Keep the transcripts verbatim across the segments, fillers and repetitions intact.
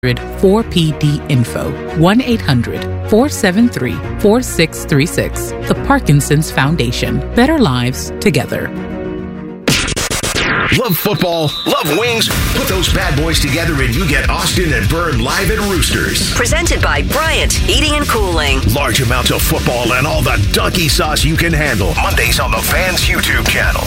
four P D info. one eight hundred four seven three four six three six. The Parkinson's Foundation. Better lives together. Love football? Love wings? Put those bad boys together and you get Austin and Byrne live at Roosters. Presented by Bryant Heating and Cooling. Large amounts of football and all the donkey sauce you can handle. Mondays on the Fans YouTube channel.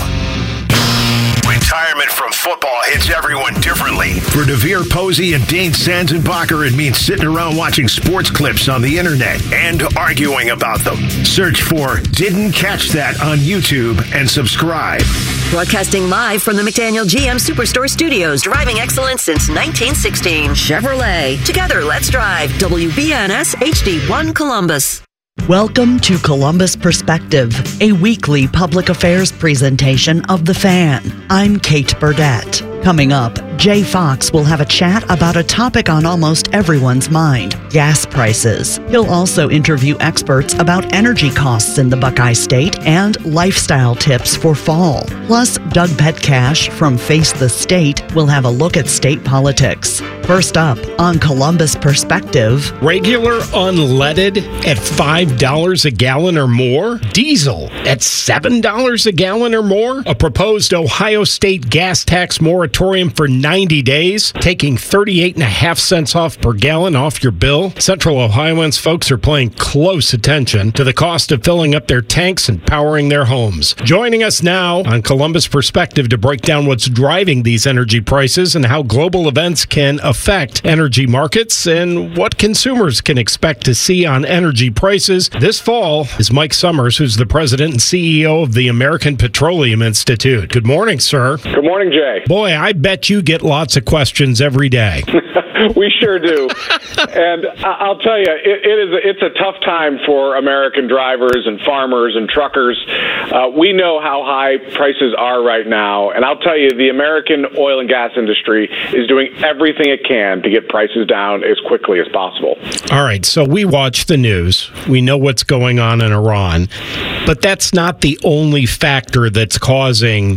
Retirement from football hits everyone differently. For DeVere Posey and Dane Sanzenbacher, it means sitting around watching sports clips on the internet and arguing about them. Search for Didn't Catch That on YouTube and subscribe. Broadcasting live from the McDaniel G M Superstore Studios. Driving excellence since nineteen sixteen. Chevrolet. Together, let's drive. W B N S H D one Columbus. Welcome to Columbus Perspective, a weekly public affairs presentation of The Fan. I'm Kate Burdett. Coming up, Jay Fox will have a chat about a topic on almost everyone's mind, gas prices. He'll also interview experts about energy costs in the Buckeye State and lifestyle tips for fall. Plus, Doug Petcash from Face the State will have a look at state politics. First up on Columbus Perspective. Regular unleaded at five dollars a gallon or more? Diesel at seven dollars a gallon or more? A proposed Ohio State gas tax moratorium for ninety days, taking thirty-eight and a half cents off per gallon off your bill. Central Ohioans folks are paying close attention to the cost of filling up their tanks and powering their homes. Joining us now on Columbus Perspective to break down what's driving these energy prices and how global events can affect energy markets and what consumers can expect to see on energy prices this fall is Mike Summers, who's the president and C E O of the American Petroleum Institute. Good morning, sir. Good morning, Jay. Boy, I bet you get lots of questions every day. We sure do. And I'll tell you, it, it is a, it's a tough time for American drivers and farmers and truckers. Uh, we know how high prices are right now, and I'll tell you, the American oil and gas industry is doing everything it can to get prices down as quickly as possible. All right, so we watch the news. We know what's going on in Iran, but that's not the only factor that's causing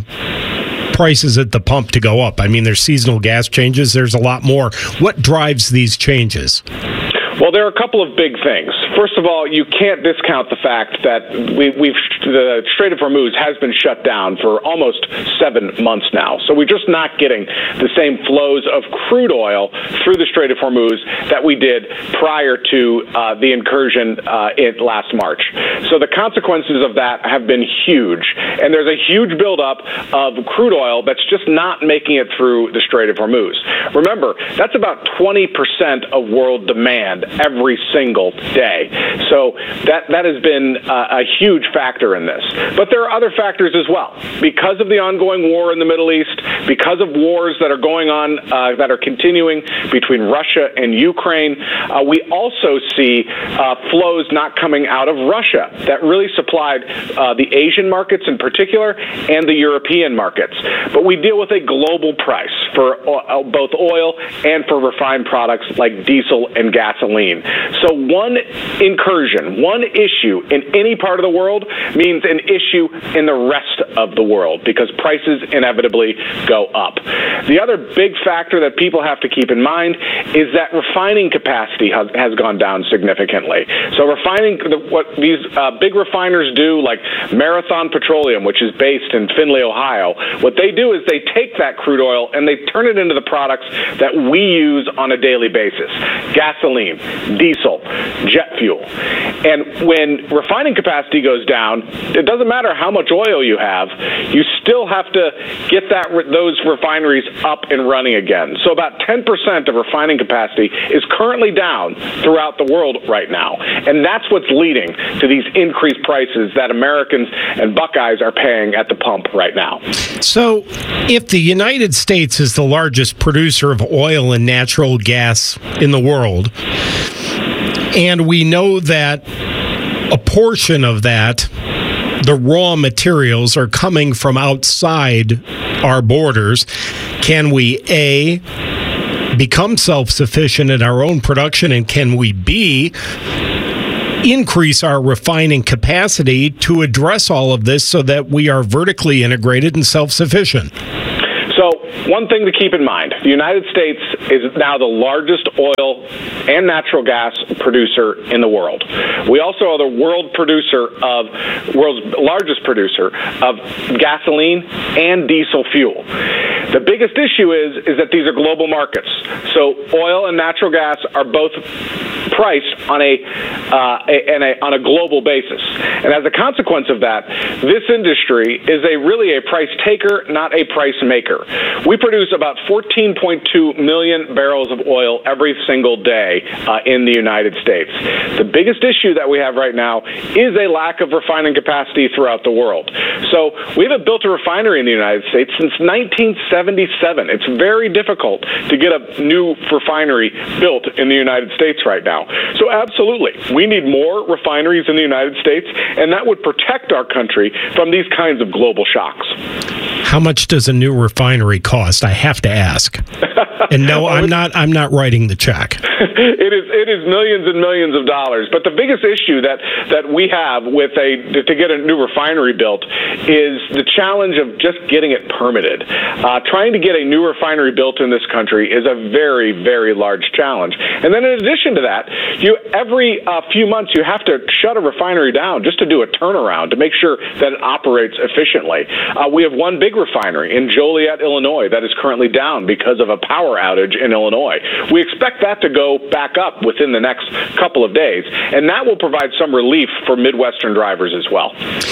prices at the pump to go up. I mean, there's seasonal gas changes. There's a lot more. What drives these changes? Well, there are a couple of big things. First of all, you can't discount the fact that we, we've the Strait of Hormuz has been shut down for almost seven months now. So we're just not getting the same flows of crude oil through the Strait of Hormuz that we did prior to uh, the incursion uh, in last March. So the consequences of that have been huge. And there's a huge buildup of crude oil that's just not making it through the Strait of Hormuz. Remember, that's about twenty percent of world demand every single day. So that that has been uh, a huge factor in this. But there are other factors as well. Because of the ongoing war in the Middle East, because of wars that are going on, uh, that are continuing between Russia and Ukraine, uh, we also see uh, flows not coming out of Russia that really supplied uh, the Asian markets in particular and the European markets. But we deal with a global price for uh, both oil and for refined products like diesel and gasoline. So one incursion, one issue in any part of the world means an issue in the rest of the world because prices inevitably go up. The other big factor that people have to keep in mind is that refining capacity has, has gone down significantly. So refining, what these uh, big refiners do, like Marathon Petroleum, which is based in Findlay, Ohio, what they do is they take that crude oil and they turn it into the products that we use on a daily basis. Gasoline, diesel, jet fuel. And when refining capacity goes down, it doesn't matter how much oil you have, you still have to get that those refineries up and running again. So about ten percent of refining capacity is currently down throughout the world right now. And that's what's leading to these increased prices that Americans and Buckeyes are paying at the pump right now. So if the United States is the largest producer of oil and natural gas in the world, and we know that a portion of that, the raw materials, are coming from outside our borders, can we, A, become self-sufficient in our own production, and can we, B, increase our refining capacity to address all of this so that we are vertically integrated and self-sufficient? So So one thing to keep in mind, the United States is now the largest oil and natural gas producer in the world. We also are the world producer of, world's largest producer of gasoline and diesel fuel. The biggest issue is, is that these are global markets. So oil and natural gas are both priced on a, uh, a, and a on a global basis. And as a consequence of that, this industry is a really a price taker, not a price maker. We produce about fourteen point two million barrels of oil every single day uh, in the United States. The biggest issue that we have right now is a lack of refining capacity throughout the world. So we haven't built a refinery in the United States since nineteen seventy-seven. It's very difficult to get a new refinery built in the United States right now. So absolutely, we need more refineries in the United States, and that would protect our country from these kinds of global shocks. How much does a new refinery cost? I have to ask. And no, I'm not. I'm not writing the check. It is. It is millions and millions of dollars. But the biggest issue that that we have with a to get a new refinery built is the challenge of just getting it permitted. Uh, trying to get a new refinery built in this country is a very, very large challenge. And then in addition to that, you every uh, few months you have to shut a refinery down just to do a turnaround to make sure that it operates efficiently. Uh, we have one big refinery in Joliet, Illinois, that is currently down because of a power outage in Illinois. We expect that to go back up within the next couple of days, and that will provide some relief for Midwestern drivers as well.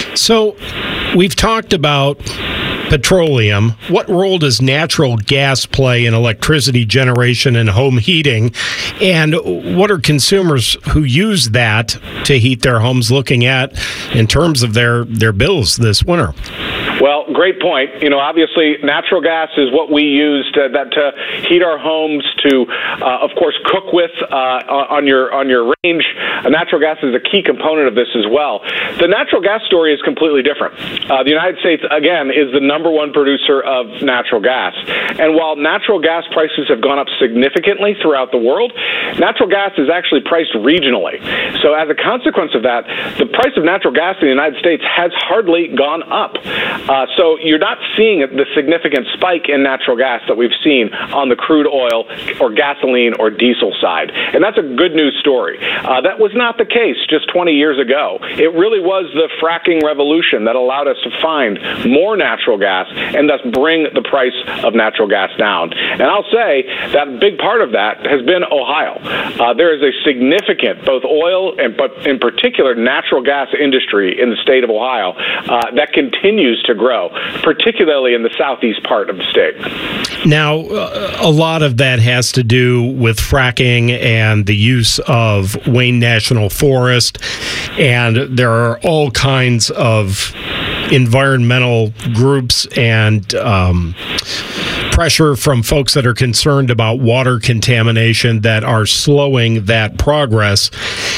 So we've talked about petroleum. What role does natural gas play in electricity generation and home heating? And what are consumers who use that to heat their homes looking at in terms of their, their bills this winter? Well, great point. You know, obviously, natural gas is what we use to, that, to heat our homes, to, uh, of course, cook with uh, on your on your range. Uh, natural gas is a key component of this as well. The natural gas story is completely different. Uh, the United States, again, is the number one producer of natural gas. And while natural gas prices have gone up significantly throughout the world, natural gas is actually priced regionally. So as a consequence of that, the price of natural gas in the United States has hardly gone up. Uh, so you're not seeing the significant spike in natural gas that we've seen on the crude oil or gasoline or diesel side. And that's a good news story. Uh, that was not the case just twenty years ago. It really was the fracking revolution that allowed us to find more natural gas and thus bring the price of natural gas down. And I'll say that a big part of that has been Ohio. Uh, there is a significant, both oil and but in particular natural gas industry in the state of Ohio uh, that continues to grow, particularly in the southeast part of the state. Now, uh, a lot of that has to do with fracking and the use of Wayne National Forest, and there are all kinds of environmental groups and um, pressure from folks that are concerned about water contamination that are slowing that progress.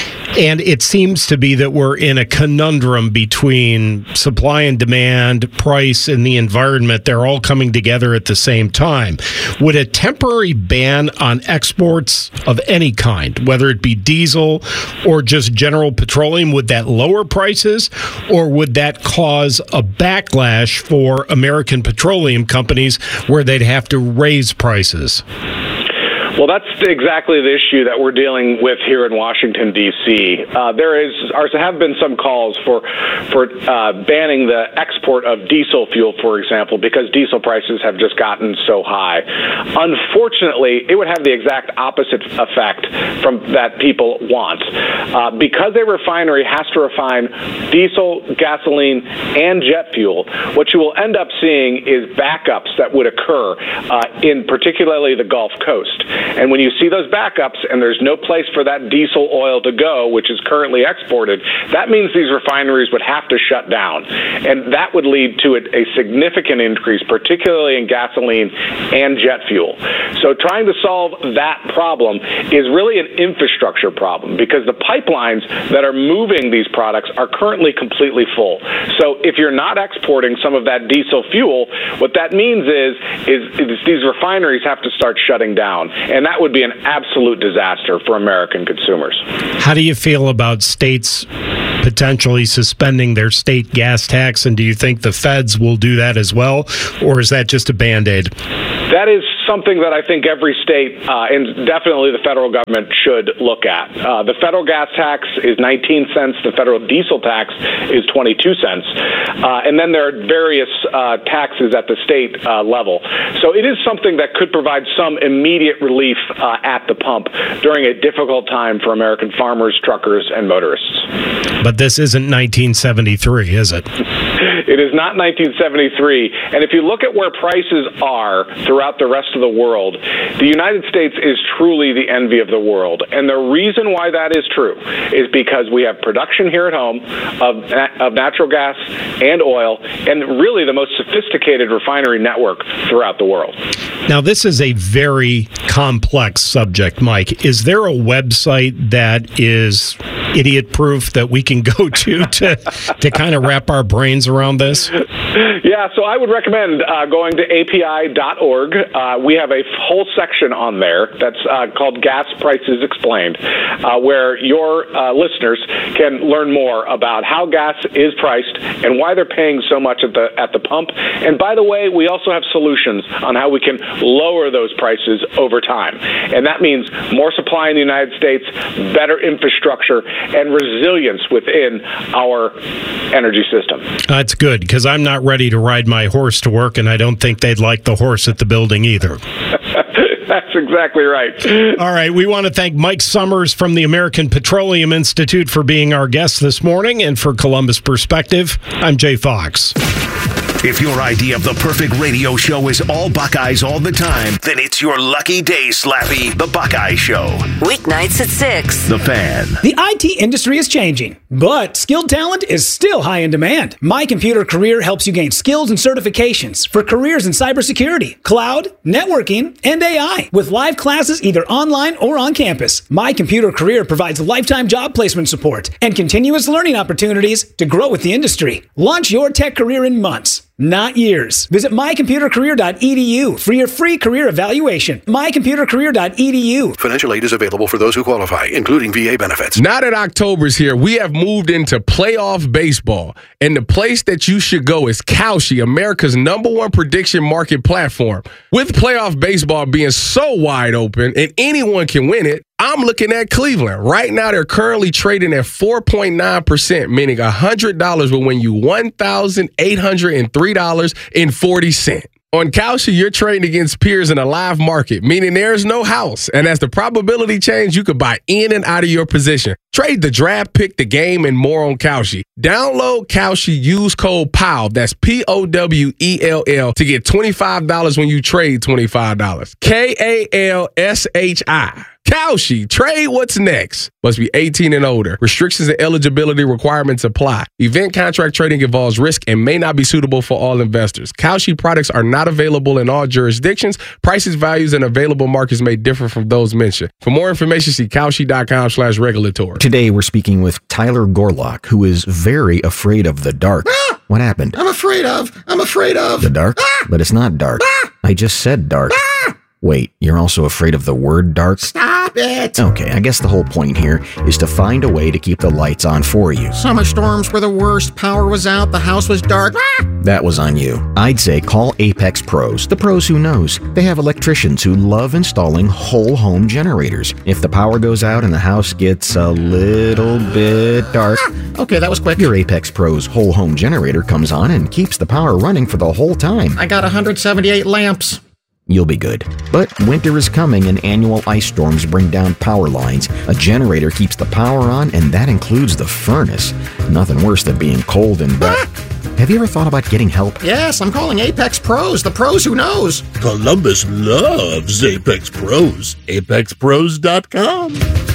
And it seems to be that we're in a conundrum between supply and demand, price, and the environment. They're all coming together at the same time. Would a temporary ban on exports of any kind, whether it be diesel or just general petroleum, would that lower prices, or would that cause a backlash for American petroleum companies where they'd have to raise prices? Well, that's exactly the issue that we're dealing with here in Washington, D C. Uh, there is, or have been some calls for for uh, banning the export of diesel fuel, for example, because diesel prices have just gotten so high. Unfortunately, it would have the exact opposite effect from that people want. Uh, because a refinery has to refine diesel, gasoline, and jet fuel, what you will end up seeing is backups that would occur uh, in particularly the Gulf Coast. And when you see those backups and there's no place for that diesel oil to go, which is currently exported, that means these refineries would have to shut down. And that would lead to a, a significant increase, particularly in gasoline and jet fuel. So trying to solve that problem is really an infrastructure problem because the pipelines that are moving these products are currently completely full. So if you're not exporting some of that diesel fuel, what that means is, is, is these refineries have to start shutting down. And that would be an absolute disaster for American consumers. How do you feel about states potentially suspending their state gas tax, and do you think the feds will do that as well, or is that just a Band-Aid? That is something that I think every state, uh, and definitely the federal government, should look at. Uh, the federal gas tax is nineteen cents. The federal diesel tax is twenty-two cents. Uh, and then there are various uh, taxes at the state uh, level. So it is something that could provide some immediate relief uh, at the pump during a difficult time for American farmers, truckers, and motorists. But this isn't nineteen seventy-three, is it? It is not nineteen seventy-three. And if you look at where prices are throughout the rest of the world, the United States is truly the envy of the world. And the reason why that is true is because we have production here at home of, of natural gas and oil, and really the most sophisticated refinery network throughout the world. Now, this is a very complex subject, Mike. Is there a website that is idiot-proof that we can go to to, to kind of wrap our brains around this? Yeah, so I would recommend uh, going to A P I dot org. Uh, we have a whole section on there that's uh, called Gas Prices Explained, uh, where your uh, listeners can learn more about how gas is priced and why they're paying so much at the at the pump. And by the way, we also have solutions on how we can lower those prices over time. And that means more supply in the United States, better infrastructure, and resilience within our energy system. That's good, because I'm not ready to ride my horse to work, and I don't think they'd like the horse at the building either. That's exactly right. All right. We want to thank Mike Summers from the American Petroleum Institute for being our guest this morning, and for Columbus Perspective, I'm Jay Fox. If your idea of the perfect radio show is all Buckeyes all the time, then it's your lucky day, Slappy, the Buckeye Show. Weeknights at six. The Fan. The I T industry is changing, but skilled talent is still high in demand. My Computer Career helps you gain skills and certifications for careers in cybersecurity, cloud, networking, and A I, with live classes either online or on campus. My Computer Career provides lifetime job placement support and continuous learning opportunities to grow with the industry. Launch your tech career in months, not years. Visit my computer career dot e d u for your free career evaluation. my computer career dot e d u. Financial aid is available for those who qualify, including V A benefits. Now that October's here, we have moved into playoff baseball. And the place that you should go is Kalshi, America's number one prediction market platform. With playoff baseball being so wide open and anyone can win it, I'm looking at Cleveland. Right now, they're currently trading at four point nine percent, meaning one hundred dollars will win you one thousand eight hundred three dollars and forty cents. On Kalshi, you're trading against peers in a live market, meaning there's no house. And as the probability changes, you could buy in and out of your position. Trade the draft, pick the game, and more on Kalshi. Download Kalshi, use code P O W, that's P O W E L L, to get twenty-five dollars when you trade twenty-five dollars. K A L S H I. Kalshi, trade what's next. Must be eighteen and older. Restrictions and eligibility requirements apply. Event contract trading involves risk and may not be suitable for all investors. Kalshi products are not available in all jurisdictions. Prices, values, and available markets may differ from those mentioned. For more information, see Kalshi.com slash regulatory. Today, we're speaking with Tyler Gorlock, who is very afraid of the dark. Ah! What happened? I'm afraid of. I'm afraid of. The dark? Ah! But it's not dark. Ah! I just said dark. Ah! Wait, you're also afraid of the word dark? Stop it! Okay, I guess the whole point here is to find a way to keep the lights on for you. Summer storms were the worst. Power was out. The house was dark. Ah! That was on you. I'd say call Apex Pros, the pros who knows. They have electricians who love installing whole home generators. If the power goes out and the house gets a little bit dark, ah! Okay, that was quick. Your Apex Pros whole home generator comes on and keeps the power running for the whole time. I got one hundred seventy-eight lamps. You'll be good. But winter is coming and annual ice storms bring down power lines. A generator keeps the power on, and that includes the furnace. Nothing worse than being cold and wet. Have you ever thought about getting help? Yes, I'm calling Apex Pros, the pros who knows. Columbus loves Apex Pros. Apex Pros dot com.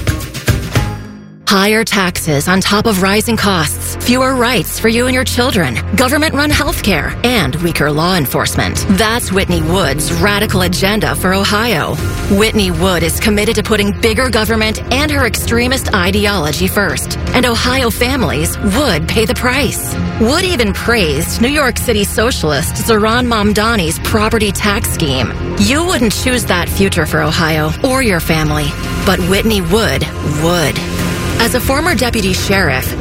Higher taxes on top of rising costs, fewer rights for you and your children, government-run healthcare, and weaker law enforcement. That's Whitney Wood's radical agenda for Ohio. Whitney Wood is committed to putting bigger government and her extremist ideology first, and Ohio families would pay the price. Wood even praised New York City socialist Zohran Mamdani's property tax scheme. You wouldn't choose that future for Ohio or your family, but Whitney Wood would. As a former deputy sheriff,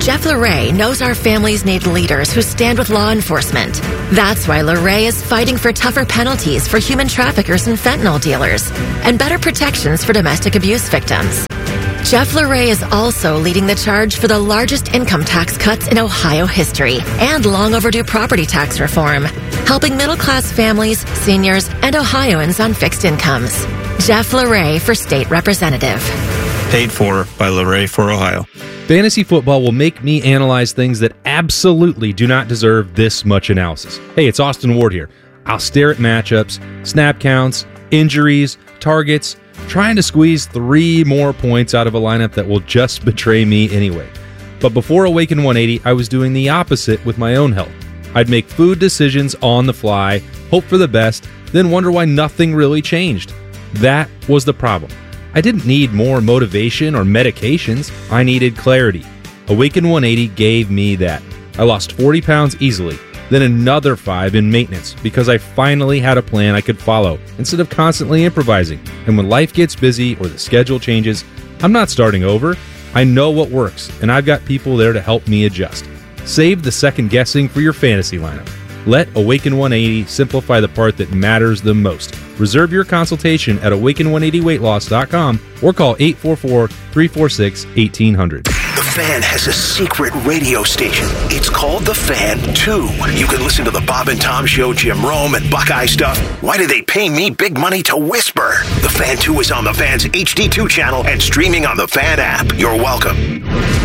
Jeff LeRae knows our families need leaders who stand with law enforcement. That's why LeRae is fighting for tougher penalties for human traffickers and fentanyl dealers, and better protections for domestic abuse victims. Jeff LeRae is also leading the charge for the largest income tax cuts in Ohio history and long overdue property tax reform, helping middle-class families, seniors, and Ohioans on fixed incomes. Jeff LeRae for State Representative. Paid for by LeRae for Ohio. Fantasy football will make me analyze things that absolutely do not deserve this much analysis. Hey, it's Austin Ward here. I'll stare at matchups, snap counts, injuries, targets, trying to squeeze three more points out of a lineup that will just betray me anyway. But before Awaken one eighty, I was doing the opposite with my own health. I'd make food decisions on the fly, hope for the best, then wonder why nothing really changed. That was the problem. I didn't need more motivation or medications. I needed clarity. Awaken one eighty gave me that. I lost forty pounds easily, then another five in maintenance because I finally had a plan I could follow instead of constantly improvising. And when life gets busy or the schedule changes, I'm not starting over. I know what works, and I've got people there to help me adjust. Save the second guessing for your fantasy lineup. Let Awaken one eighty simplify the part that matters the most. Reserve your consultation at awaken one eighty weight loss dot com or call eight four four, three four six, one eight hundred. The Fan has a secret radio station. It's called The Fan two. You can listen to the Bob and Tom Show, Jim Rome, and Buckeye stuff. Why do they pay me big money to whisper? The Fan two is on the Fan's H D two channel and streaming on the Fan app. You're welcome.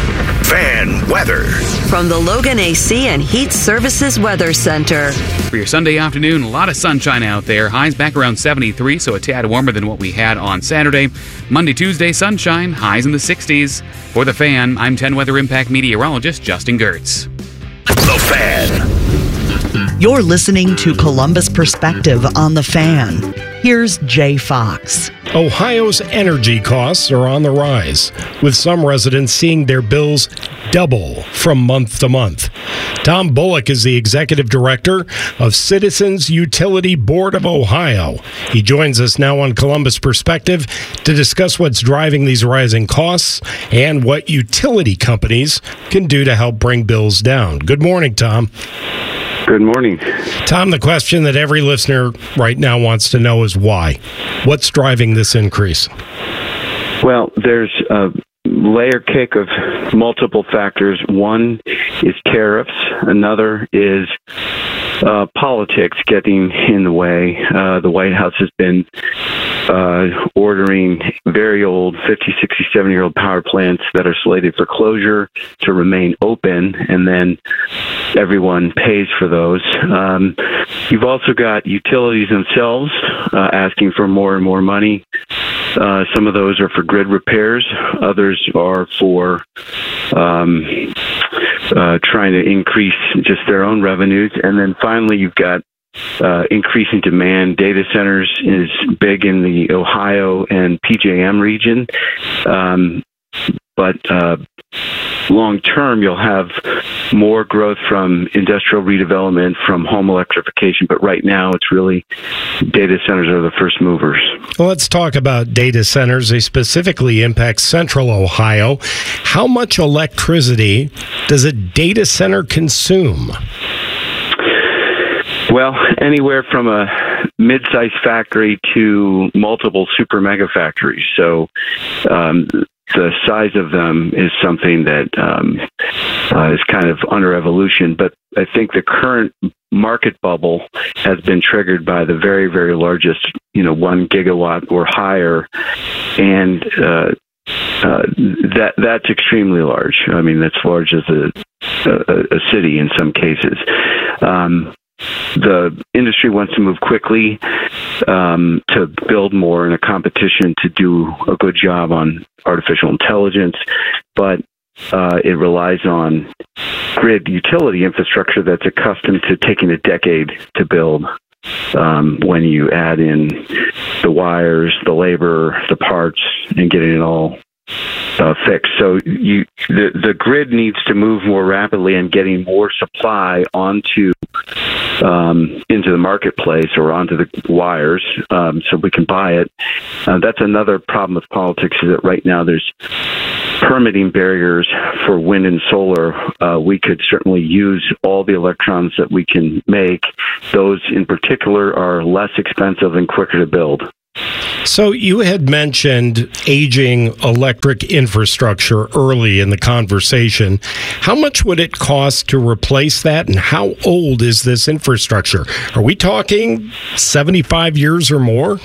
Fan weather. From the Logan A C and Heat Services Weather Center. For your Sunday afternoon, a lot of sunshine out there. Highs back around seventy-three, so a tad warmer than what we had on Saturday. Monday, Tuesday, sunshine, highs in the sixties. For The Fan, I'm ten Weather Impact meteorologist Justin Gertz. The Fan. You're listening to Columbus Perspective on The Fan. Here's Jay Fox. Ohio's energy costs are on the rise, with some residents seeing their bills double from month to month. Tom Bullock is the executive director of Citizens Utility Board of Ohio. He joins us now on Columbus Perspective to discuss what's driving these rising costs and what utility companies can do to help bring bills down. Good morning, Tom. Good morning. Tom, the question that every listener right now wants to know is why? What's driving this increase? Well, there's a layer cake of multiple factors. One is tariffs. Another is uh, politics getting in the way. Uh, the White House has been uh, ordering very old fifty, sixty, seventy-year-old power plants that are slated for closure to remain open, and then everyone pays for those. Um, you've also got utilities themselves uh, asking for more and more money. Uh, some of those are for grid repairs. Others are for um, uh, trying to increase just their own revenues. And then finally, you've got uh, increasing demand. Data centers is big in the Ohio and P J M region. Um, but uh, long term, you'll have more growth from industrial redevelopment, from home electrification. But right now, it's really data centers are the first movers. Well, let's talk about data centers. They specifically impact central Ohio. How much electricity does a data center consume? Well, anywhere from a mid-sized factory to multiple super mega factories. So um, the size of them is something that um, uh, is kind of under evolution. But I think the current market bubble has been triggered by the very, very largest, you know, one gigawatt or higher. And uh, uh, that that's extremely large. I mean, that's large as a, a, a city in some cases. Um, The industry wants to move quickly um, to build more in a competition to do a good job on artificial intelligence, but uh, it relies on grid utility infrastructure that's accustomed to taking a decade to build. Um, when you add in the wires, the labor, the parts, and getting it all Uh, fixed. So you, the the grid needs to move more rapidly and getting more supply onto um, into the marketplace or onto the wires, um, so we can buy it. Uh, that's another problem with politics, is that right now there's permitting barriers for wind and solar, uh, we could certainly use all the electrons that we can make. Those in particular are less expensive and quicker to build. So you had mentioned aging electric infrastructure early in the conversation. How much would it cost to replace that, and how old is this infrastructure? Are we talking seventy-five years or more?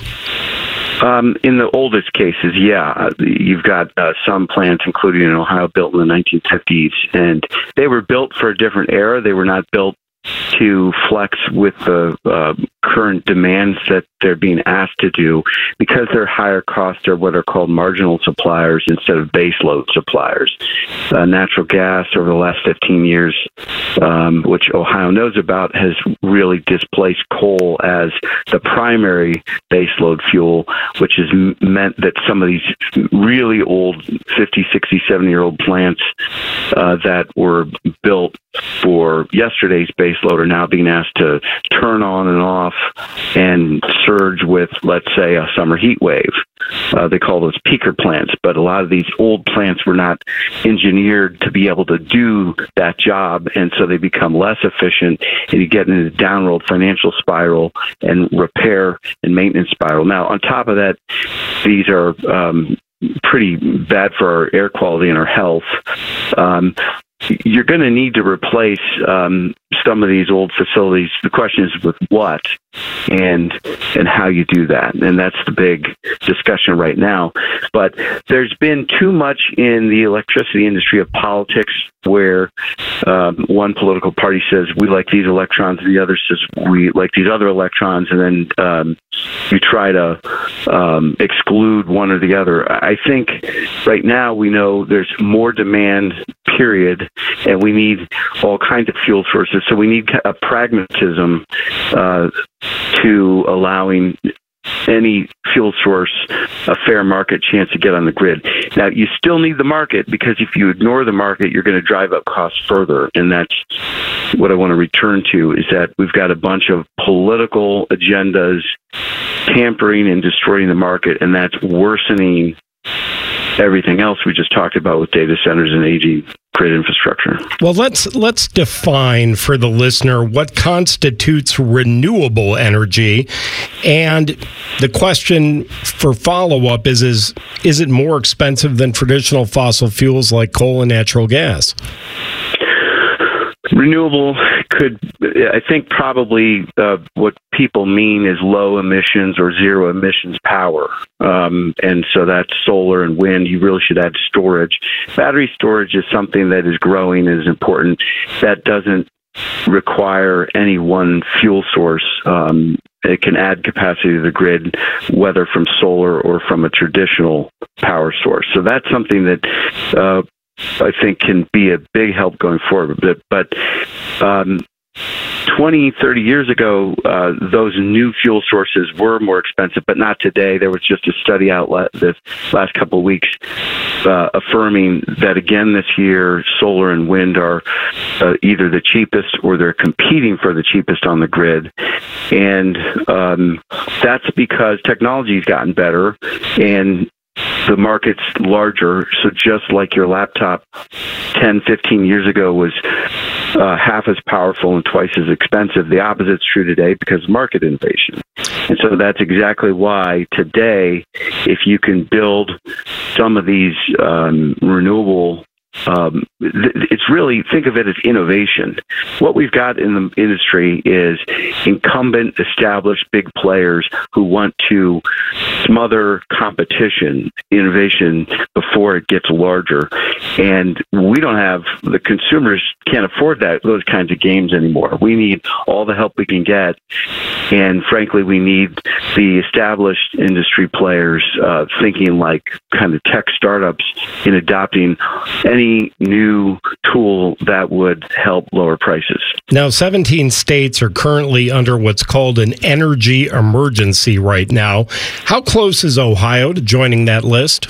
Um, in the oldest cases, yeah. You've got uh, some plants, including in Ohio, built in the nineteen fifties, and they were built for a different era. They were not built to flex with the uh, current demands that they're being asked to do, because they're higher cost. They're what are called marginal suppliers instead of baseload suppliers. Uh, natural gas over the last fifteen years, um, which Ohio knows about, has really displaced coal as the primary baseload fuel, which has m- meant that some of these really old fifty, sixty, seventy-year-old plants uh, that were built for yesterday's baseload are now being asked to turn on and off and surge with, let's say, a summer heat wave. Uh, they call those peaker plants, but a lot of these old plants were not engineered to be able to do that job, and so they become less efficient, and you get into a downward financial spiral and repair and maintenance spiral. Now, on top of that, these are um, pretty bad for our air quality and our health. Um, You're going to need to replace um, some of these old facilities. The question is with what and and how you do that. And that's the big discussion right now. But there's been too much in the electricity industry of politics where um, one political party says, we like these electrons, and the other says, we like these other electrons, and then um, you try to um, exclude one or the other. I think right now we know there's more demand, period, and we need all kinds of fuel sources. So we need a pragmatism uh, to allowing any fuel source a fair market chance to get on the grid. Now, you still need the market, because if you ignore the market, you're going to drive up costs further. And that's what I want to return to, is that we've got a bunch of political agendas tampering and destroying the market, and that's worsening everything else we just talked about with data centers and aging grid infrastructure. Well, let's let's define for the listener what constitutes renewable energy, and the question for follow-up is is is it more expensive than traditional fossil fuels like coal and natural gas? Renewable could, I think probably uh, what people mean is low emissions or zero emissions power. Um, and so that's solar and wind. You really should add storage. Battery storage is something that is growing and is important. That doesn't require any one fuel source. Um, it can add capacity to the grid, whether from solar or from a traditional power source. So that's something that uh, I think can be a big help going forward. But, but um, twenty, thirty years ago, uh, those new fuel sources were more expensive, but not today. There was just a study out this last couple of weeks uh, affirming that again this year, solar and wind are uh, either the cheapest or they're competing for the cheapest on the grid. And um, that's because technology's gotten better and the market's larger. So just like your laptop ten, fifteen years ago was uh, half as powerful and twice as expensive, the opposite's true today because of market innovation. And so that's exactly why today, if you can build some of these um, renewable Um, it's really, think of it as innovation. What we've got in the industry is incumbent, established big players who want to smother competition, innovation, before it gets larger. And we don't have, the consumers can't afford that, those kinds of games anymore. We need all the help we can get. And frankly, we need the established industry players uh, thinking like kind of tech startups in adopting any new tool that would help lower prices. Now, seventeen states are currently under what's called an energy emergency right now. How close is Ohio to joining that list?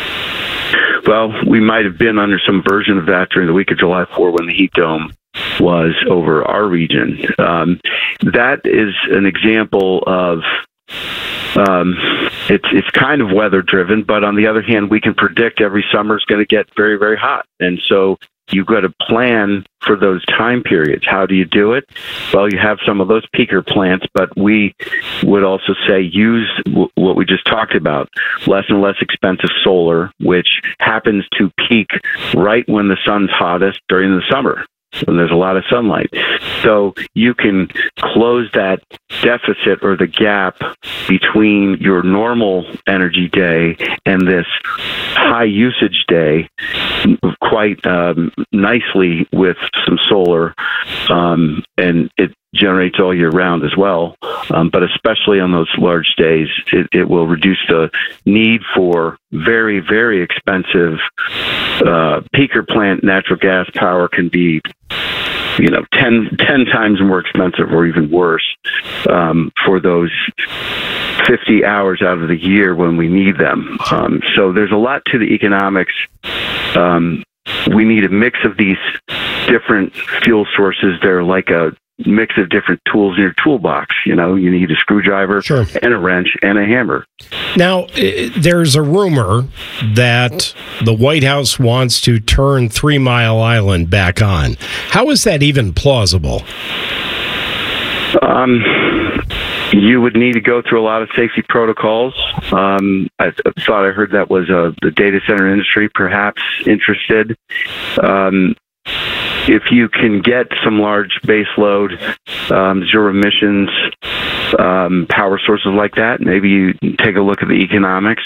Well, we might have been under some version of that during the week of July fourth when the heat dome was over our region. Um, that is an example of um, it's it's kind of weather driven, but on the other hand, we can predict every summer is going to get very, very hot. And so you've got to plan for those time periods. How do you do it? Well, you have some of those peaker plants, but we would also say use w- what we just talked about, less and less expensive solar, which happens to peak right when the sun's hottest during the summer, when there's a lot of sunlight. So you can close that deficit or the gap between your normal energy day and this high usage day quite um, nicely with some solar, um, and it generates all year round as well. Um, but especially on those large days, it, it will reduce the need for very, very expensive uh, peaker plant natural gas power. Can be, you know, ten, ten times more expensive or even worse um, for those fifty hours out of the year when we need them. Um, so there's a lot to the economics. Um, we need a mix of these different fuel sources. They're like a mix of different tools in your toolbox. You know, you need a screwdriver sure. and a wrench and a hammer. Now, there's a rumor that the White House wants to turn Three Mile Island back on. How is that even plausible? Um, you would need to go through a lot of safety protocols. Um, I th- thought I heard that was uh, the data center industry perhaps interested. Um, if you can get some large baseload, um, zero emissions um, power sources like that, maybe you take a look at the economics.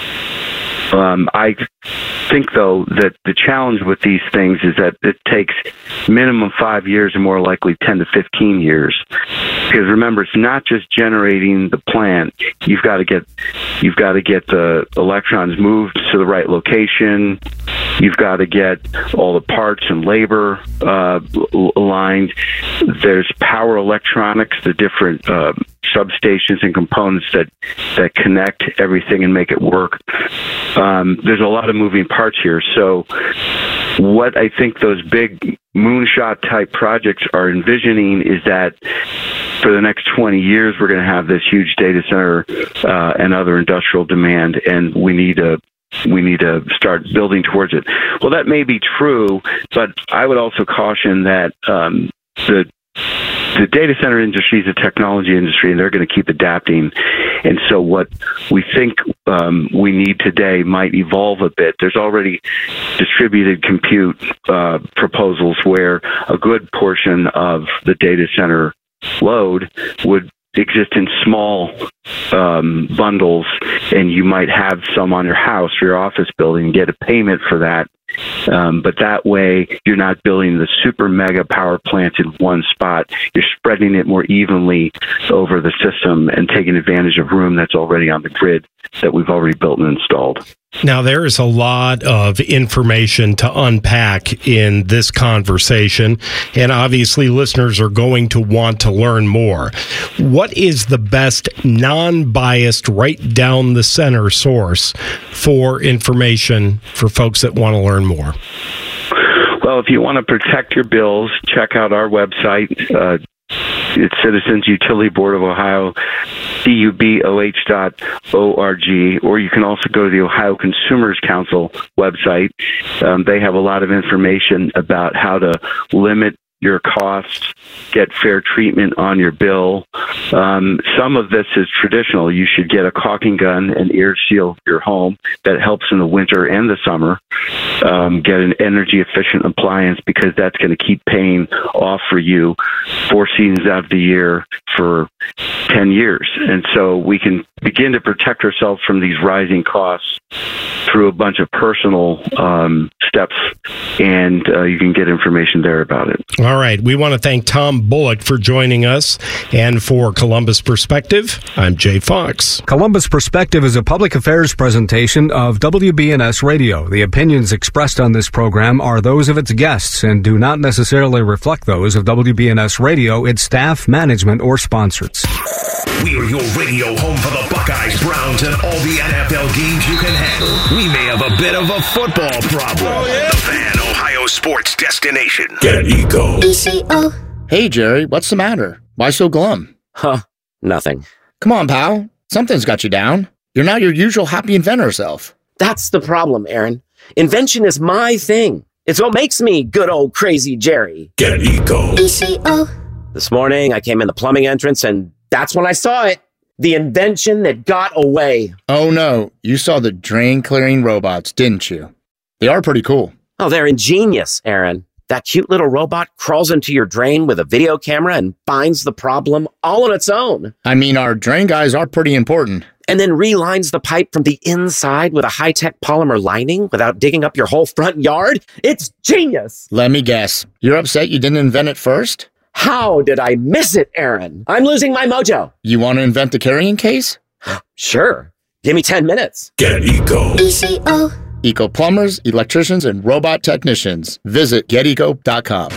Um, I think, though, that the challenge with these things is that it takes minimum five years and more likely ten to fifteen years. Because remember, it's not just generating the plant. You've got to get you've got to get the electrons moved to the right location. You've got to get all the parts and labor uh, aligned. There's power electronics, the different uh, substations and components that, that connect everything and make it work. Um, there's a lot of moving parts here. So what I think those big moonshot type projects are envisioning is that for the next twenty years, we're going to have this huge data center uh, and other industrial demand, and we need to we need to start building towards it. Well, that may be true, but I would also caution that um, the the data center industry is a technology industry, and they're going to keep adapting. And so what we think um, we need today might evolve a bit. There's already distributed compute uh, proposals where a good portion of the data center load would exist in small um, bundles, and you might have some on your house or your office building and get a payment for that. Um, but that way, you're not building the super mega power plants in one spot. You're spreading it more evenly over the system and taking advantage of room that's already on the grid that we've already built and installed. Now, there is a lot of information to unpack in this conversation, and obviously listeners are going to want to learn more. What is the best non-biased, right down the center source for information for folks that want to learn more? Well, if you want to protect your bills, check out our website. Uh, it's Citizens Utility Board of Ohio, C U B O H dot org, or you can also go to the Ohio Consumers Council website. Um, they have a lot of information about how to limit your costs, get fair treatment on your bill. Um, some of this is traditional. You should get a caulking gun and air seal your home. That helps in the winter and the summer. Um, get an energy efficient appliance because that's going to keep paying off for you four seasons out of the year for ten years. And so we can begin to protect ourselves from these rising costs through a bunch of personal um, steps, and uh, you can get information there about it. All right. We want to thank Tom Bullock for joining us. And for Columbus Perspective, I'm Jay Fox. Columbus Perspective is a public affairs presentation of W B N S Radio. The opinions expressed on this program are those of its guests and do not necessarily reflect those of W B N S Radio, its staff, management, or sponsors. We are your radio home for the Buckeyes, Browns, and all the N F L games you can handle. We may have a bit of a football problem. Oh, yeah. The Fan, Ohio sports destination. Get Eco. E C O. Hey, Jerry, what's the matter? Why so glum? Huh, nothing. Come on, pal. Something's got you down. You're not your usual happy inventor self. That's the problem, Aaron. Invention is my thing. It's what makes me good old crazy Jerry. Get Eco. E C O. This morning, I came in the plumbing entrance, and that's when I saw it. The invention that got away. Oh no, you saw the drain clearing robots, didn't you? They are pretty cool. Oh, they're ingenious, Aaron. That cute little robot crawls into your drain with a video camera and finds the problem all on its own. I mean, our drain guys are pretty important. And then relines the pipe from the inside with a high-tech polymer lining without digging up your whole front yard. It's genius. Let me guess. You're upset you didn't invent it first? How did I miss it, Aaron? I'm losing my mojo. You want to invent the carrying case? Sure. Give me ten minutes. Get Eco. E C O. Eco plumbers, electricians, and robot technicians. Visit get eco dot com.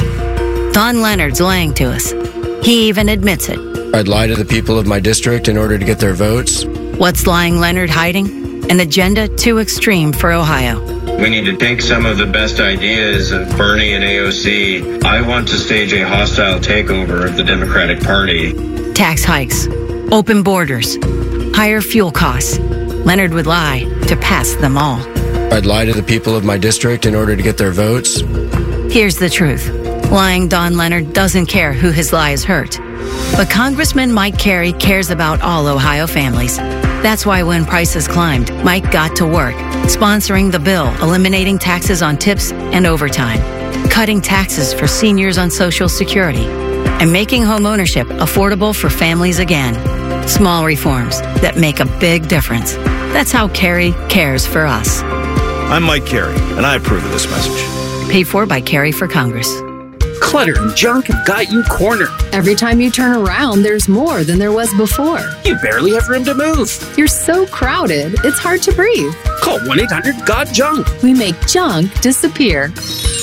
Don Leonard's lying to us. He even admits it. I'd lie to the people of my district in order to get their votes. What's lying Leonard hiding? An agenda too extreme for Ohio. We need to take some of the best ideas of Bernie and A O C. I want to stage a hostile takeover of the Democratic Party. Tax hikes, open borders, higher fuel costs. Leonard would lie to pass them all. I'd lie to the people of my district in order to get their votes. Here's the truth. Lying Don Leonard doesn't care who his lies hurt. But Congressman Mike Carey cares about all Ohio families. That's why when prices climbed, Mike got to work, sponsoring the bill, eliminating taxes on tips and overtime, cutting taxes for seniors on Social Security, and making homeownership affordable for families again. Small reforms that make a big difference. That's how Carey cares for us. I'm Mike Carey, and I approve of this message. Paid for by Carey for Congress. Clutter and junk have got you cornered. Every time you turn around, there's more than there was before. You barely have room to move. You're so crowded, it's hard to breathe. Call one eight hundred got junk. We make junk disappear.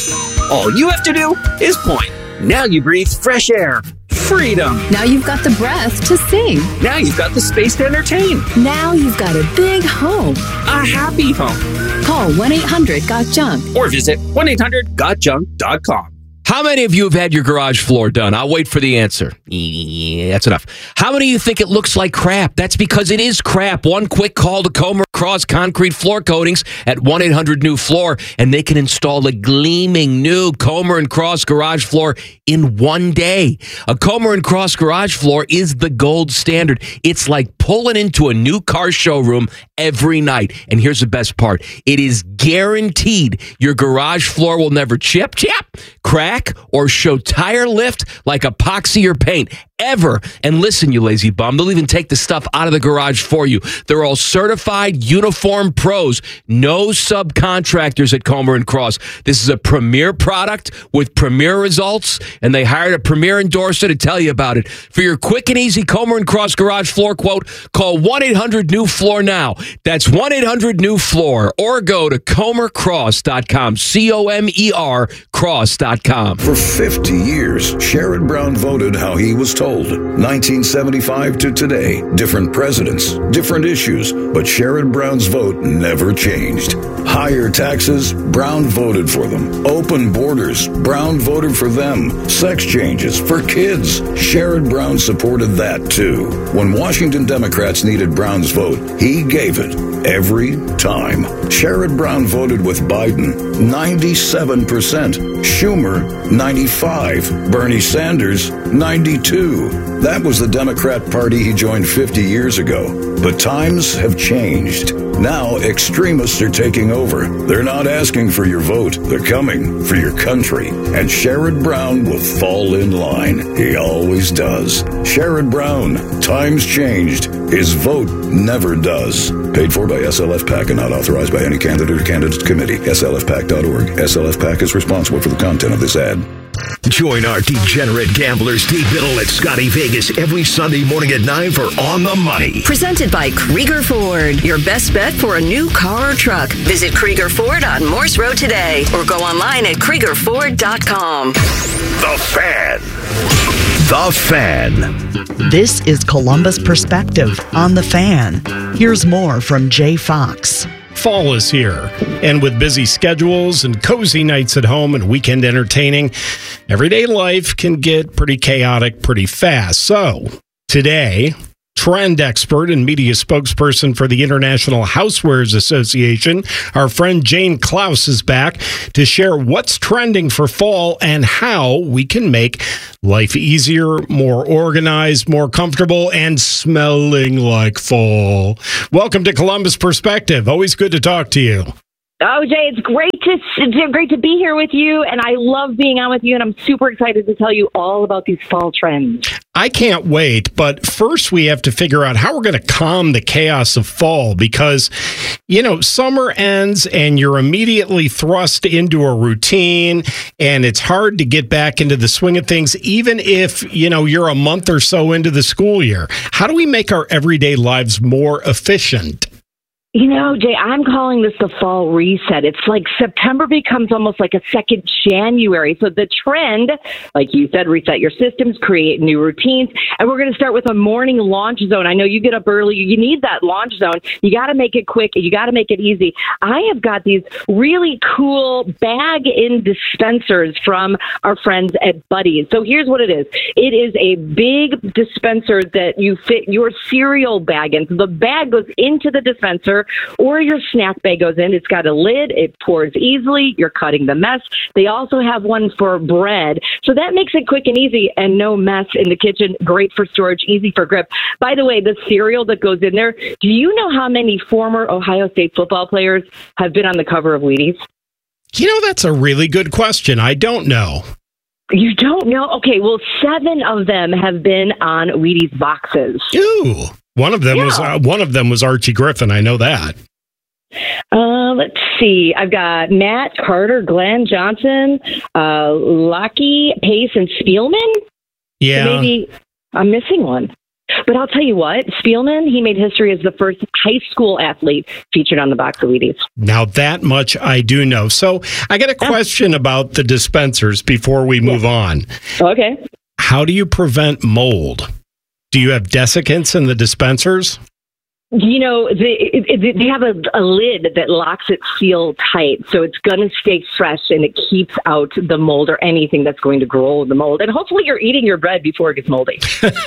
All you have to do is point. Now you breathe fresh air. Freedom. Now you've got the breath to sing. Now you've got the space to entertain. Now you've got a big home. A happy home. Call one eight hundred got junk. Or visit one eight hundred got junk dot com. How many of you have had your garage floor done? I'll wait for the answer. Yeah, that's enough. How many of you think it looks like crap? That's because it is crap. One quick call to Comer Cross Concrete Floor Coatings at one eight hundred new floor, and they can install a gleaming new Comer and Cross garage floor in one day. A Comer and Cross garage floor is the gold standard. It's like pulling into a new car showroom every night. And here's the best part. It is guaranteed your garage floor will never chip, chip, crack, or show tire lift like epoxy or paint ever. And listen, you lazy bum, they'll even take the stuff out of the garage for you. They're all certified uniform pros, no subcontractors at Comer and Cross. This is a premier product with premier results, and they hired a premier endorser to tell you about it. For your quick and easy Comer and Cross garage floor quote, call one eight hundred new floor now. That's one eight hundred new floor, or go to comer cross dot com, C O M E R cross dot com. For fifty years, Sherrod Brown voted how he was told. nineteen seventy-five to today, different presidents, different issues, but Sherrod Brown's vote never changed. Higher taxes, Brown voted for them. Open borders, Brown voted for them. Sex changes for kids, Sherrod Brown supported that too. When Washington Democrats needed Brown's vote, he gave it every time. Sherrod Brown voted with Biden, ninety-seven percent. Schumer, ninety-five. Bernie Sanders, ninety-two. That was the Democrat Party he joined fifty years ago. But times have changed. Now extremists are taking over. They're not asking for your vote. They're coming for your country. And Sherrod Brown will fall in line. He always does. Sherrod Brown, times changed. His vote never does. Paid for by S L F PAC and not authorized by any candidate or candidate committee. S L F PAC dot org. S L F PAC is responsible for the content of this ad. Join our degenerate gambler Steve Biddle at Scotty Vegas every Sunday morning at nine for On the Money. Presented by Krieger Ford. Your best bet for a new car or truck. Visit Krieger Ford on Morse Road today or go online at krieger ford dot com. The Fan. The Fan. This is Columbus Perspective on The Fan. Here's more from Jay Fox. Fall is here, and with busy schedules and cozy nights at home and weekend entertaining, everyday life can get pretty chaotic pretty fast. So today, trend expert and media spokesperson for the International Housewares Association. Our friend Jane Klaus is back to share what's trending for fall and how we can make life easier, more organized, more comfortable, and smelling like fall. Welcome to Columbus Perspective. Always good to talk to you. Oh, Jay, it's great to it's great to be here with you, and I love being on with you, and I'm super excited to tell you all about these fall trends. I can't wait, but first we have to figure out how we're going to calm the chaos of fall because, you know, summer ends and you're immediately thrust into a routine, and it's hard to get back into the swing of things, even if, you know, you're a month or so into the school year. How do we make our everyday lives more efficient? You know, Jay, I'm calling this the fall reset. It's like September becomes almost like a second January. So the trend, like you said, reset your systems, create new routines. And we're going to start with a morning launch zone. I know you get up early. You need that launch zone. You got to make it quick. You got to make it easy. I have got these really cool bag-in dispensers from our friends at Buddy's. So here's what it is. It is a big dispenser that you fit your cereal bag in. So the bag goes into the dispenser, or your snack bag goes in. It's got a lid. It pours easily. You're cutting the mess. They also have one for bread. So that makes it quick and easy and no mess in the kitchen. Great for storage, easy for grip. By the way, the cereal that goes in there, do you know how many former Ohio State football players have been on the cover of Wheaties? You know, that's a really good question. I don't know. You don't know? Okay, well, seven of them have been on Wheaties boxes. Ooh. One of them yeah. was uh, one of them was Archie Griffin. I know that. Uh, let's see. I've got Matt Carter, Glenn Johnson, uh, Lucky, Pace, and Spielman. Yeah, so maybe I'm missing one. But I'll tell you what, Spielman, he made history as the first high school athlete featured on the box of Wheaties. Now that much I do know. So I got a question about the dispensers before we move yeah. on. Okay. How do you prevent mold? Do you have desiccants in the dispensers? You know, they, they have a, a lid that locks it sealed tight, so it's going to stay fresh and it keeps out the mold or anything that's going to grow the mold. And hopefully you're eating your bread before it gets moldy.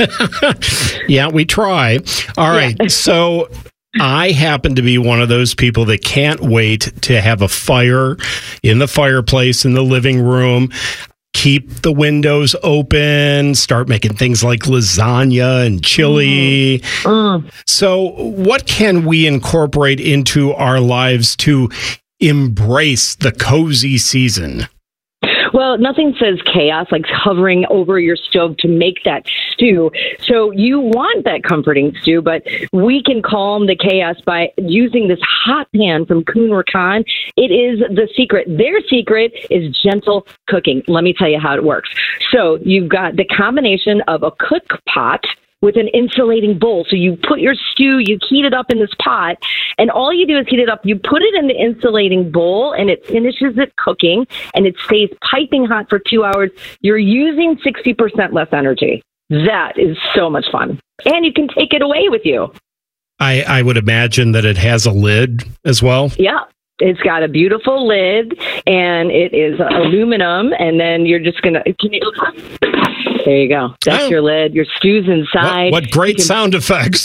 Yeah, we try. All right, yeah. So I happen to be one of those people that can't wait to have a fire in the fireplace in the living room. Keep the windows open, start making things like lasagna and chili. Mm. Mm. So what can we incorporate into our lives to embrace the cozy season? Well, nothing says chaos like hovering over your stove to make that stew. So you want that comforting stew, but we can calm the chaos by using this hot pan from Kuhn Rikon. It is the secret. Their secret is gentle cooking. Let me tell you how it works. So you've got the combination of a cook pot with an insulating bowl. So you put your stew, you heat it up in this pot, and all you do is heat it up. You put it in the insulating bowl, and it finishes it cooking, and it stays piping hot for two hours. You're using sixty percent less energy. That is so much fun. And you can take it away with you. I, I would imagine that it has a lid as well. Yeah. It's got a beautiful lid, and it is aluminum, and then you're just going to... There you go. That's oh. your lid. Your stew's inside. What, what great can, sound effects.